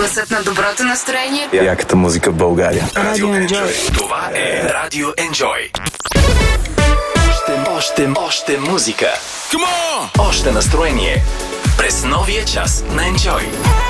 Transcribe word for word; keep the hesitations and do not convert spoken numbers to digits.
Гласът на доброто настроение. Яката музика в България. Радио Enjoy. Това е Радио Enjoy. Още, още, още музика. Още настроение. През новия час на Enjoy.